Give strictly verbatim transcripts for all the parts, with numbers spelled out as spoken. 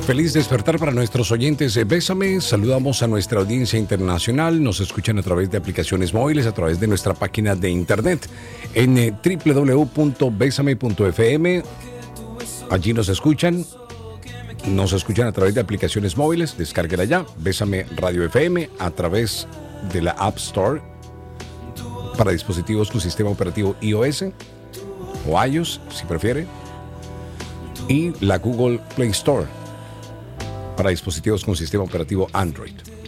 Feliz despertar para nuestros oyentes de Bésame. Saludamos a nuestra audiencia internacional. Nos escuchan a través de aplicaciones móviles, a través de nuestra página de internet en eh, doble u doble u doble u punto besame punto efe eme. Allí nos escuchan. Nos escuchan a través de aplicaciones móviles. Descárguela ya. Bésame Radio F M a través de la App Store para dispositivos con sistema operativo iOS o iOS, si prefiere. Y la Google Play Store para dispositivos con sistema operativo Android.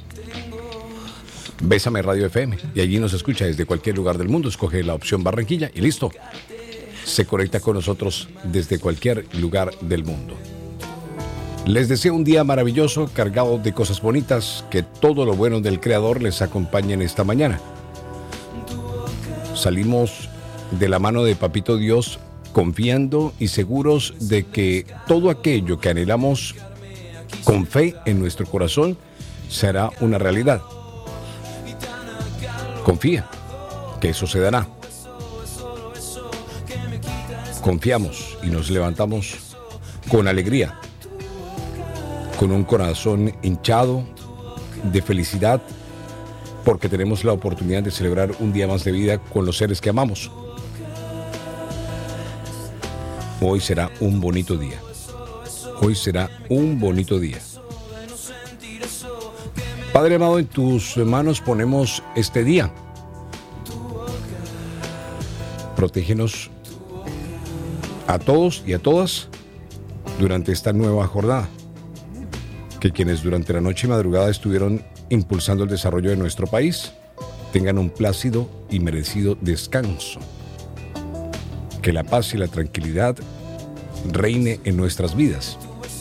Bésame Radio F M y allí nos escucha desde cualquier lugar del mundo. Escoge la opción Barranquilla y listo. Se conecta con nosotros desde cualquier lugar del mundo. Les deseo un día maravilloso, cargado de cosas bonitas, que todo lo bueno del Creador les acompañe en esta mañana. Salimos de la mano de Papito Dios, confiando y seguros de que todo aquello que anhelamos con fe en nuestro corazón será una realidad. Confía que eso se dará. Confiamos y nos levantamos con alegría, con un corazón hinchado de felicidad, porque tenemos la oportunidad de celebrar un día más de vida con los seres que amamos. Hoy será un bonito día. Hoy será un bonito día. Padre amado, en tus manos ponemos este día. Protégenos a todos y a todas durante esta nueva jornada. Que quienes durante la noche y madrugada estuvieron impulsando el desarrollo de nuestro país tengan un plácido y merecido descanso. Que la paz y la tranquilidad reine en nuestras vidas.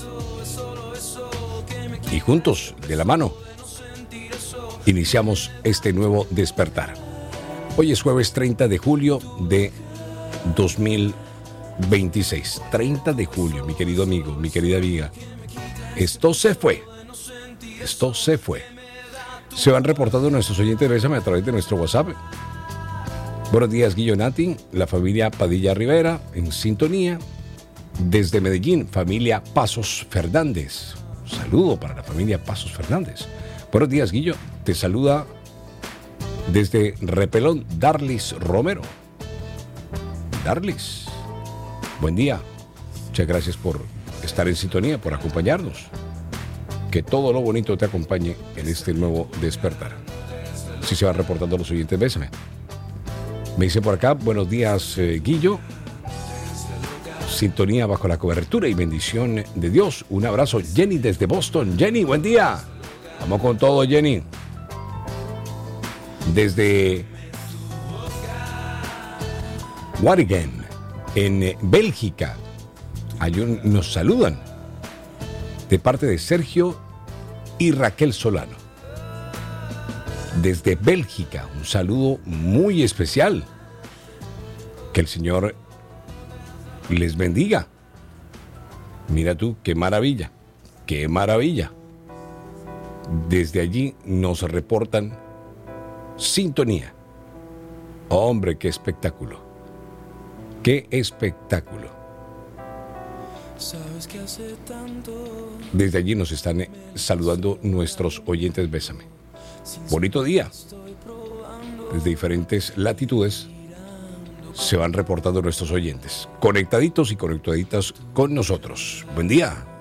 Y juntos, de la mano, iniciamos este nuevo despertar. Hoy es jueves treinta de julio de dos mil veintiséis. treinta de julio, mi querido amigo, mi querida amiga. Esto se fue. Esto se fue. Se van reportando nuestros oyentes de Bésame a través de nuestro WhatsApp. Buenos días, Guillo Nati, la familia Padilla Rivera, en sintonía. Desde Medellín, familia Pasos Fernández. Un saludo para la familia Pasos Fernández. Buenos días, Guillo. Te saluda desde Repelón, Darlis Romero. Darlis, buen día. Muchas gracias por estar en sintonía, por acompañarnos. Que todo lo bonito te acompañe en este nuevo despertar. Así se van reportando los oyentes. Bésame. Me dice por acá, buenos días, eh, Guillo. Sintonía bajo la cobertura y bendición de Dios. Un abrazo, Jenny, desde Boston. Jenny, buen día. Vamos con todo, Jenny. Desde Waregem, en Bélgica. Allí nos saludan. De parte de Sergio y Raquel Solano. Desde Bélgica, un saludo muy especial. Que el Señor les bendiga. Mira tú, qué maravilla, qué maravilla. Desde allí nos reportan sintonía. Hombre, qué espectáculo. Qué espectáculo. Desde allí nos están saludando nuestros oyentes. Bésame. Bonito día. Desde diferentes latitudes se van reportando nuestros oyentes, conectaditos y conectaditas con nosotros. Buen día.